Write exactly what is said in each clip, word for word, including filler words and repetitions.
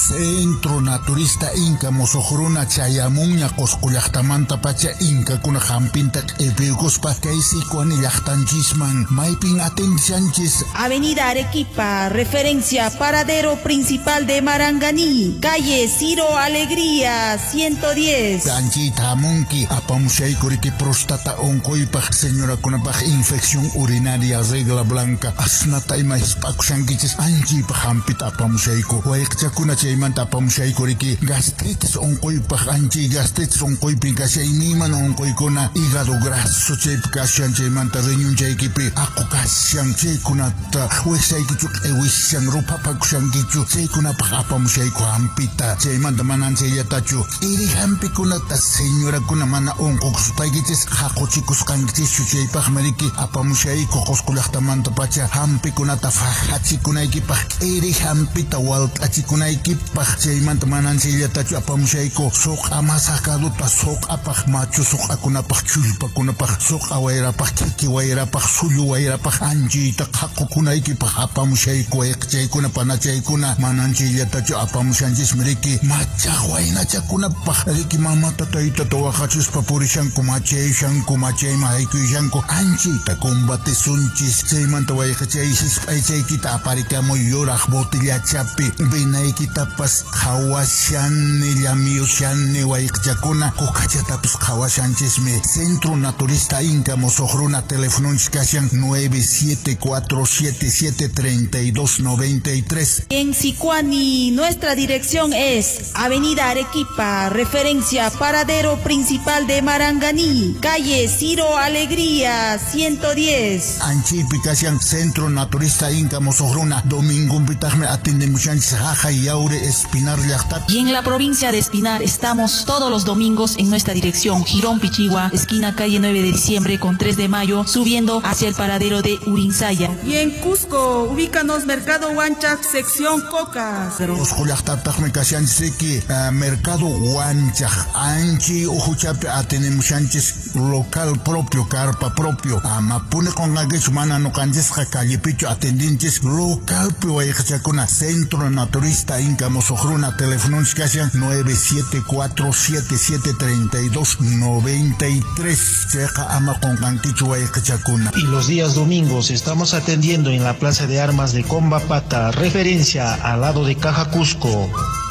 Centro Naturista Inca Mosohruna Chayamuña Coscullachtamanta Pacha Inca Kuna Jampintak Epeugospa Kaisikuani Yachtanchisman Maipin Atencianchis Avenida Arequipa, referencia paradero principal de Maranganí, calle Ciro Alegría, ciento diez. Tanchita Munki, Apamushaikuri prostata oncoipach, señora Kunapach, infección urinaria, regla blanca, Asnata y Maispakushankichis, Anchi Pajampit Apamushaiko, Waikchakuna Chaimanta Apamushaikuri, gastritis oncoipach, Anchi gastritis oncoipica, Shaimiman oncoicona, hígado graso, Chepkashan, Chaimanta Renyun Chaikipi, Akokashan, Chaikunata, Wesaikichuk, Ewishan, Rupapakushankichu, Chaikunapach Apamushaiko Ampita, Chaimanta Mananchayatachu, Iri Hampikunata, señora Kunamana oncoxpaikichis, Hakochikus Kankichis, Chuchaipach Meriki, Apamushaiko, Cosculachtamanta Pacha, Hampikunata, Fahachikunaikipa, Iri Hampita, Walt Achikunaikipa, Chaimanta Mananchayatachu, Apamushaiko, Sok Amasakaduta, Sok Apach Machu, Sok Akunapach, Chulpa Kunapach, Sok Awairapach, Kiki Wairapach, Sulu Wairapach, Anjita, Hakokunaikipa, Apamushaiko, Ekchaikuna, Panachaikuna, Mananchayatachu, Apamushanchis Meriki, Machahuayna Chakunapach, Riki Mamata Taita Toachachus Papurishan, Kumachay, Shanku, Machay, Mahaiku, Shanku, Anchita, Combate Sunchis, Chaimanta Waikachaisis, Aichaikita, Aparicamo, Yorach, Botilla Chapi, Benaikitapas, Hawashan, Yamioshan, Waikchakuna, Kokachatapas, Hawashanches, me, Centro Naturista Inca, Mosohruna, teléfono Chicasian, nueve siete cuatro siete siete tres dos nueve tres. En Sicuani, nuestra dirección es Avenida Arequipa, referencia paradero principal de Maranganí, calle Ciro Alegría, ciento diez. Anchi Picasian, Centro Naturista Inca Mosohruna, Domingo Pitajme Atindemushan Saja y Aure Espinar Yachtat. Y en la provincia de Espinar estamos todos los domingos en nuestra dirección Girón Pichigua, esquina calle nueve de diciembre con tres de mayo, subiendo hacia el paradero de Urinsaya. Y en Cusco, ubícanos Mercado Huanchac, sección Cocas. Los Juliachtatachme Casian Seki, Mercado Huanchac, Anchi Ujuchape Atenemushanches, local propio, carpa propio, Amapune con Aguesmana no Canjes calle Picho, atendentes local Puayachacuna, Centro Naturista Inca Mosohruna, teléfono Casian nueve siete cuatro siete siete tres dos nueve tres. Checa ama con Canquichu Guayachacuna. Y los días domingos estamos atendiendo en la Plaza de Armas de Combapata, referencia al lado de Caja Cusco.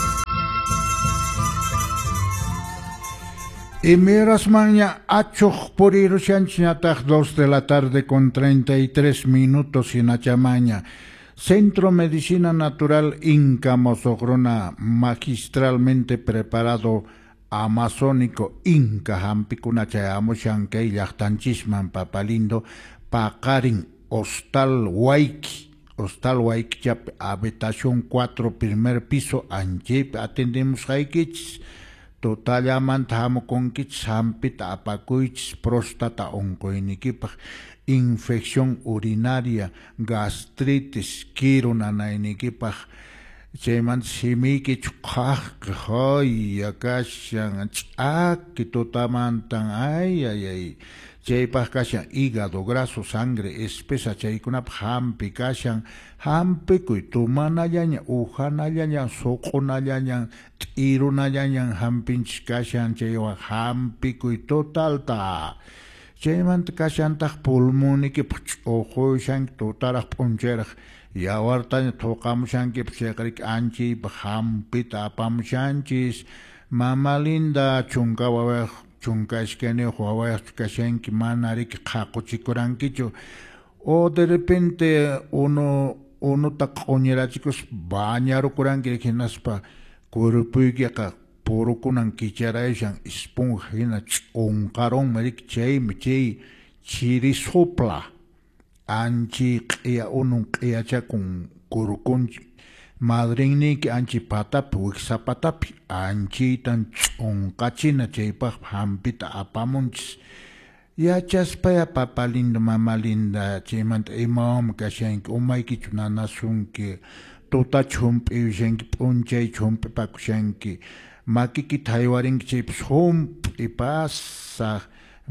Emeras maña achoch por irushanchinatach dos de la tarde con treinta y tres minutos en Achamaña. Centro Medicina Natural Inca Mosohruna, magistralmente preparado amazónico Inca Hampicuna Chayamushankei Yachtanchisman Papalindo Pacarin Hostal Huayqui. Hostal Huayqui habitación cuatro, primer piso, Anjip atendemos Haikich. Total amantamo conquits hampit apacuits prostata oncoiniquipach, infección urinaria, gastritis, kirunanainiquipach, cheman simiki chukaj, hoy akashan, chak, totamantan, ay, ay, ay. Chaypach kashan hígado graso, sangre espesa, chaykunap hampi kashan, hampi kuy tumanallaña, ujanallaña, soqonallaña, t'irunallaña, hampinchis kashan chaywa hampi kuy totalta. Chaymanta kashantaj pulmonikipach ojoyshank totaraj p'uncheraj, yawartaña toqamushankipach chayqarik anchiypaj hampita apamushanchis, mamalinda chunkawawaj, Chunkashkene Huawei Kashenki Manariki Hakuchikurankicho. O de repente uno uno taconera chicos bañaro kuranki hinaspa kurupuigiaka porukunan kicharaishan esponjina chonkaron merik chay michi chirisopla anchi qia unun qia chakun kurukunchi. Madrini que anchi patapi, wixapatapi, anchi tan chonkachina chaypach hampita apamunchis. Ya chaspaya papalinda mamalinda chaymanta imam kashanki umaykichu nanasunki, tuta chumpi ushanki, punchay chumpi pakushanki, makiki taywarinki chaypis humpi pasa,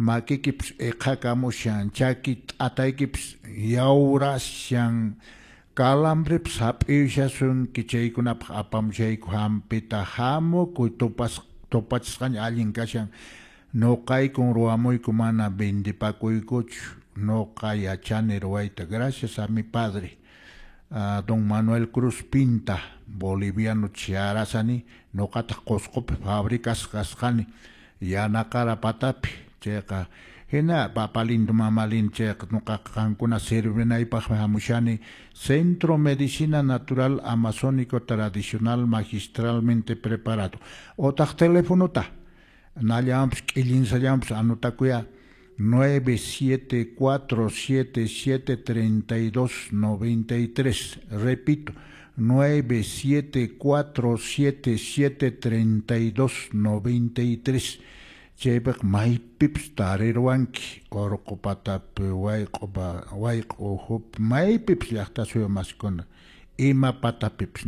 makikipis eqakamushan, chaki ataykips yaurashan, calambre sap'ishasun kichaykunapaq apamushayku hampita hamukuy tupas tupachishqaña allin kashan noqaykun ruwamuyku mana bendipakuykuchu noqa yachani ruwayta gracias a mi padre uh, don Manuel Cruz Pinta boliviano chiarasani noqataq qusqupi fabricas kasqani yanaqara patapi chayqa hina papalindo mamalin chayqa nuqaqa qankuna sirvinaypaq hamushani Centro Medicina Natural Amazónico Tradicional Magistralmente Preparado otaq telefonota nallampis k'illinsallampis anotakuya nueve siete cuatro siete siete treinta y dos noventa y tres repito nueve siete cuatro siete siete treinta y dos noventa y tres chaypaq maypipas tariruanki Urqupatapi wayq'upa wayq'u hup maypipas llaqtasuyamasqakuna ima patapipas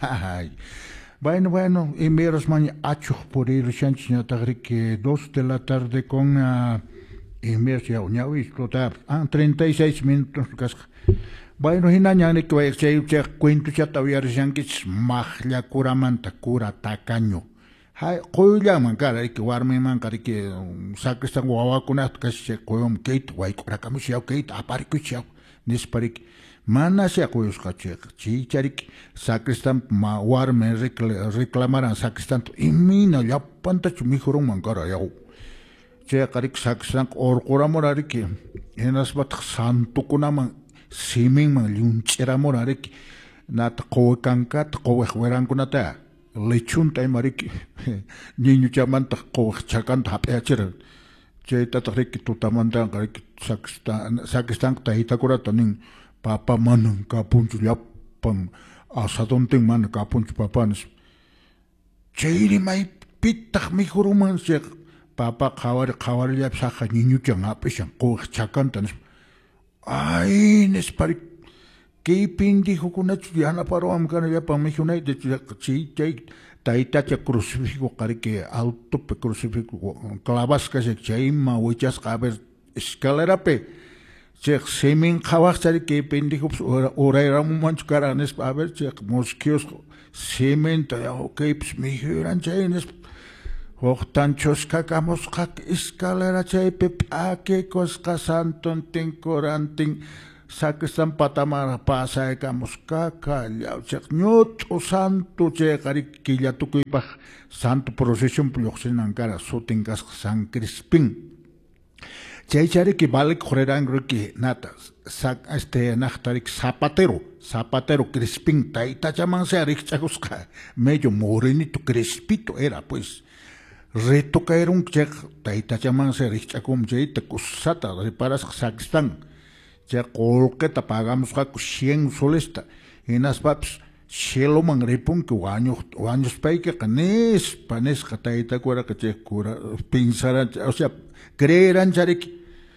bueno bueno imiros maña achuq purirushanchis ñataq dos de la tarde con uh, imiros ya ñawi explotar ah, treinta y seis minutos kasqa bueno hina ñani que chay chay cuento chata wiarishanchis maqlla kuramanta kura tacaño hay qoyllaman cara que warmiman cara que sacristan wawakunata kashi qoyum kayta wayq'urakamushiyaw kayta aparikuchiyaw nisparik mana se akuyusqachiq chicharik sacristan ma warmen reclamaran sacristan imina llapantachu mijurunman cara yaw chay qarik sacristan urquramurariki hinasbataq santukunaman siminman llunch'iramurariki nata qowicankata qowiq werankunata lechunta imariki niño chamanta qowiq chakanta hap'iachiran chaytataq riki tutamantan qariki sacristan sacristan tahitakurata nin papa manan kapunchu llapan asadontin mana kapunchu papanis chayri maypitaq mijuruman chayqa papa qhawari qhawarillapi saqa niñuchan hap'ishan qowiq chakanta nis ay nisparik kay pindijukunachu yanaparuwan kana llapan mijunayta chay taytacha crucifijo qariki altopi crucifijo clavasqashik chayma wichasqa a ver escalerapi chayqa simin qhawaqchari kay pendijupis urayramunmanchu kara nispa a ver chayqa mosquios cemento kaypis mijuran chay nispa Huktan choskakamusqak escalera chaypi p'akikusqa santuntin kurantin sacristan patamara pasaykamusqaka llawchaq ñut'u santo chayqari killatukuypaq santo procesión lluqsinan kara sutin kasqa San Crispin chaychariki valik quriranriki nata este naqtarik zapatero zapatero Crispin taytachamansa rikch'akusqa medio morenito Crispito era pues reto caeron chek taytachamansa rikch'akum chayta kusata reparasqa sacristan chay qolqeta pagamosqa cien solesta hinaspapas cieloman ripunki wañuq wañuspaykiqa nispa nisqa taytakuaraqa chay kura pensaran o sea creeranchariki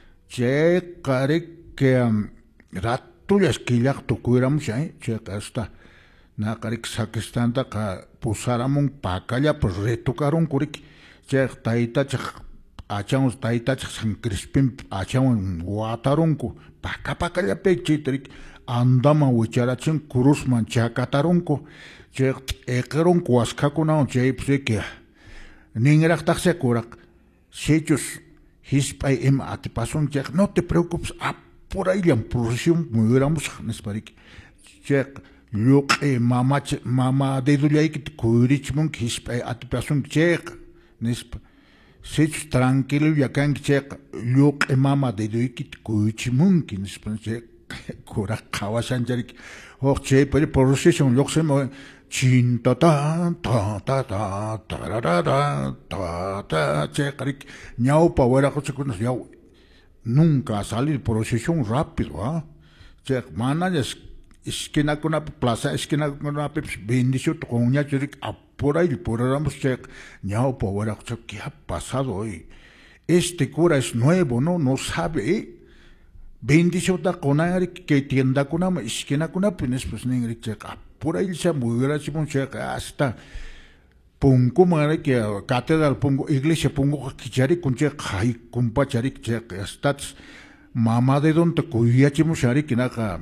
chayqa riki ratullas killaq tukuyramusha chayqa hasta naqarik sacristantaqa pusaramun pakallapi retokarunkuriki chay taytachaq achawan taytachaq San Crispin achawan watarunku paka pakallapi chaytarik andaman wicharachin cruzman chakatarunku chay q'iqirunku waskakunawan chaypis riki ninraqtaq sekuraq sechus hisp'ay ima atipasun chay no te preocupes apurayllan procesión muyuramusqa nispariki chay lluq'i mama mama dedullaykita kuyrichimunki hisp'ay atipasunki chayqa nispa sechus tranquilulla kanki chayqa lluq'i mama dedullaykita kuyrichimunki nispa chay kuraq qhawashanchariki huk chaypari procesión lluqsima chinta ta ta ta ta tararara ta ta chayqariki ñawpa wiraquchikunas yaw nunca salir procesión rápido ah chayqa manallas esquinakunapi plaza esquinakunapi bendición toqonñachirik apuraylla puraramos chayqa ñawpa wiraqucha ¿qué ha pasado hoy? Este cura es nuevo, no no sabe ¿eh? Bendición taqonarik kay tiendakunama esquinakunapi nispas ninrik chayqa apuraylla muyurachimun chayqa hasta punkuman que catedral punku iglesia punku kicharikun chayqa haykumpacharik chayqa hasta mama de donta kuyachimusharik naqa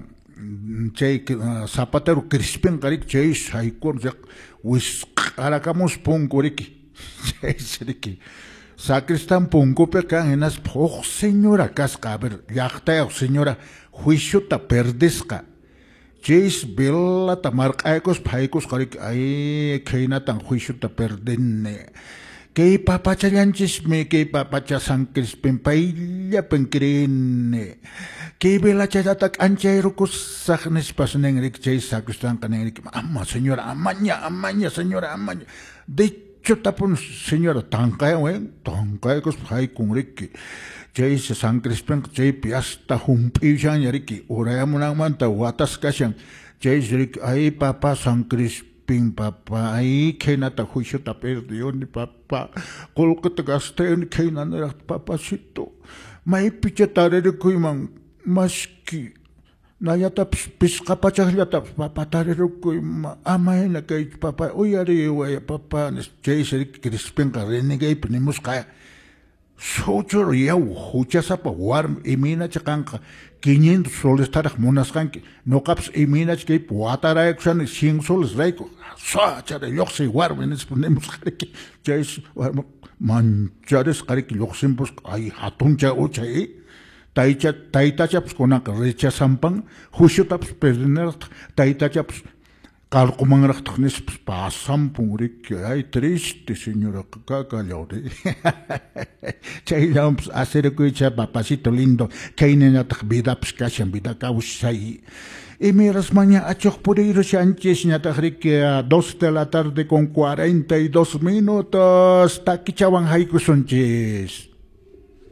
chay Zapatero Crispin karik chay saykor jak wis arakamus punkuriki chay siriki sacristan punkupe kan enas poj señora kasqa ber llaqtayoq señora juiciota perdesqa Chase Bella tamarqaykos phaykos qarik ay khaynatan juiciota perdenne kay papachallanchis kay papacha San Crispin payllapan crene kay Bella chayatak anchayrukos saqnes pasnengrik chay sacristan kanengrik ama señora amaña amaña señora amaña de hecho tapon señora tankay wen tankaykos phaykungrik chay San Crispin chay piasta hump'ishan yariki urayamunanmanta watas kashan chay sirik ay papa San Crispin papa ay kaynata juiciota perdió ni papa kolkata gastayo ni kaynana papacito may pichatarerikuyman maski nayata pisqapachaqllata papa tarirukuyman amayna kay papa uyari waya papa chay sirik Crispinqa renegaypi nimusqa Sochor yau huchasapa warm imina chakanka quinientos soles taraj monaskanki no caps imina chke puatara eksan cien soles reiko sochara yoxi warm enes ponemos kariki chais manchares kariki yoximpos ay hatuncha ochai taicha taitachaps konaka rechasampan hushutaps perdener taitachaps Calcumangrachnis pasam pungrik ay triste señora cacalore. Chaylamps hacer cuicha papacito lindo kainenat vida pskashan vida kausai. Y miras mañana a Chokpuriro Sánchez Ñatahrique a dos de la tarde con cuarenta y dos minutos. Taquichaban Haiku Sánchez.